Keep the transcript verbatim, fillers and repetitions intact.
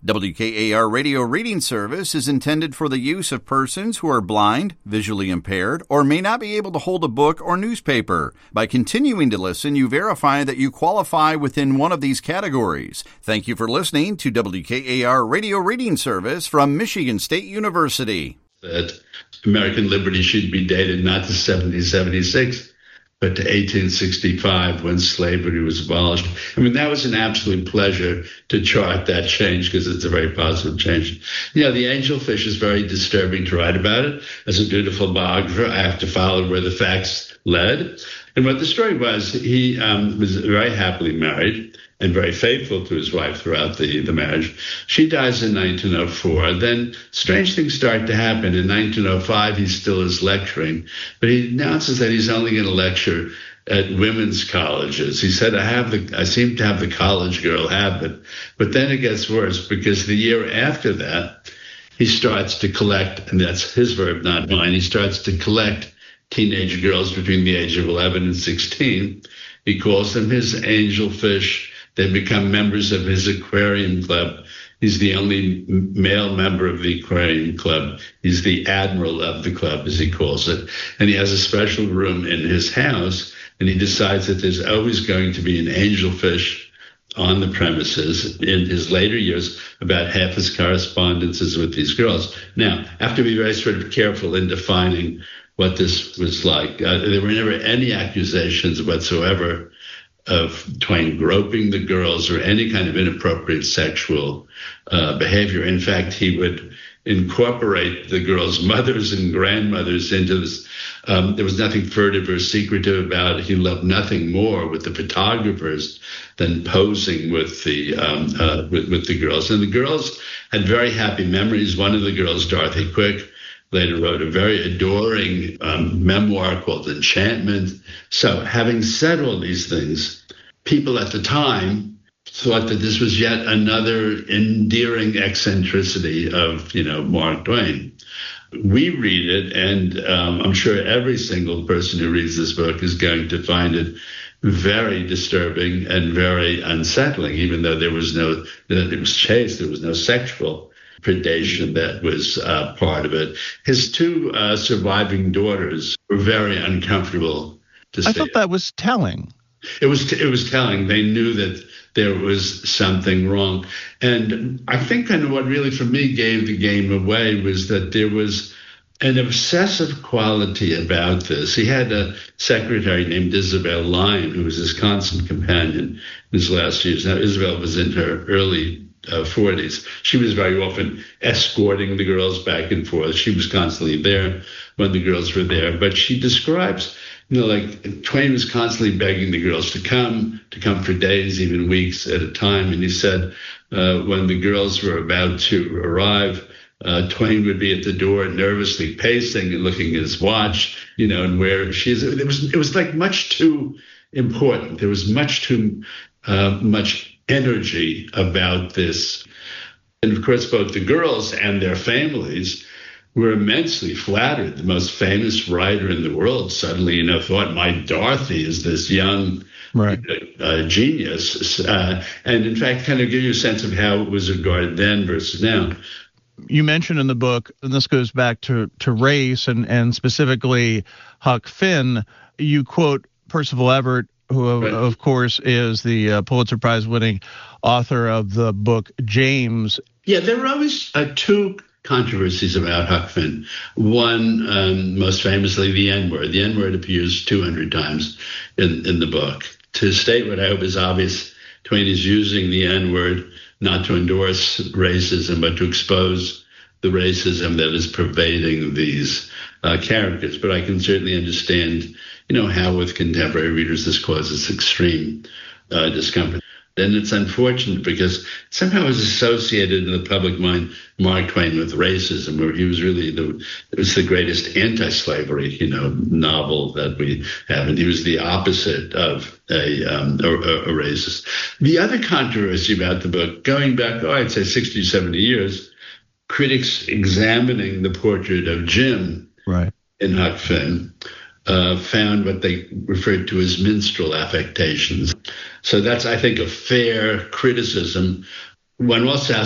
W K A R Radio Reading Service is intended for the use of persons who are blind, visually impaired, or may not be able to hold a book or newspaper. By continuing to listen, you verify that you qualify within one of these categories. Thank you for listening to W K A R Radio Reading Service from Michigan State University. That American liberty should be dated not to seventeen seventy-six, but to eighteen sixty-five, when slavery was abolished. I mean, that was an absolute pleasure to chart that change, because it's a very positive change. You know, the angelfish is very disturbing to write about it. As a dutiful biographer, I have to follow where the facts led. And what the story was, he um, was very happily married and very faithful to his wife throughout the, the marriage. She dies in nineteen oh four. Then strange things start to happen. In nineteen oh five, he still is lecturing, but he announces that he's only going to lecture at women's colleges. He said, I have the, I seem to have the college girl habit. But then it gets worse, because the year after that, he starts to collect, and that's his verb, not mine, he starts to collect teenage girls between the age of eleven and sixteen. He calls them his angelfish. They become members of his aquarium club. He's the only male member of the aquarium club. He's the admiral of the club, as he calls it. And he has a special room in his house, and he decides that there's always going to be an angelfish on the premises. In his later years, about half his correspondence is with these girls. Now, I have to be very sort of careful in defining what this was like. Uh, there were never any accusations whatsoever of Twain groping the girls or any kind of inappropriate sexual uh, behavior. In fact, he would incorporate the girls' mothers and grandmothers into this. Um, there was nothing furtive or secretive about it. He loved nothing more with the photographers than posing with the um, uh, with, with the girls. And the girls had very happy memories. One of the girls, Dorothy Quick, later wrote a very adoring um, memoir called Enchantment. So having said all these things, people at the time thought that this was yet another endearing eccentricity of, you know, Mark Twain. We read it, and um, I'm sure every single person who reads this book is going to find it very disturbing and very unsettling, even though there was no, it was chaste, there was no sexual predation that was uh, part of it. His two uh, surviving daughters were very uncomfortable to see. I thought that was telling. It was it was telling. They knew that there was something wrong. And I think kind of what really, for me, gave the game away was that there was an obsessive quality about this. He had a secretary named Isabel Lyon, who was his constant companion in his last years. Now, Isabel was in her early Uh, forties. She was very often escorting the girls back and forth. She was constantly there when the girls were there. But she describes, you know, like Twain was constantly begging the girls to come, to come for days, even weeks at a time. And he said uh, when the girls were about to arrive, uh, Twain would be at the door nervously pacing and looking at his watch, you know, and where she is. It was, it was like much too important. There was much too uh, much energy about this. And of course, both the girls and their families were immensely flattered. The most famous writer in the world suddenly, you know, thought my Dorothy is this young right. uh, genius. Uh, and in fact, kind of give you a sense of how it was regarded then versus now. You mentioned in the book, and this goes back to, to race and, and specifically Huck Finn, you quote Percival Everett, who, of, right. of course, is the uh, Pulitzer Prize-winning author of the book James. Yeah, there were always uh, two controversies about Huck Finn. One, um, most famously, the N-word. The N-word appears two hundred times in, in the book. To state what I hope is obvious, Twain is using the N-word not to endorse racism, but to expose the racism that is pervading these uh, characters. But I can certainly understand, you know, how with contemporary readers this causes extreme uh, discomfort. And it's unfortunate because somehow it was associated in the public mind, Mark Twain, with racism, where he was really the, it was the greatest anti-slavery, you know, novel that we have. And he was the opposite of a, um, a, a racist. The other controversy about the book, going back, oh, I'd say sixty, seventy years, critics examining the portrait of Jim right. in Huck Finn, Uh, found what they referred to as minstrel affectations. So that's, I think, a fair criticism. One also has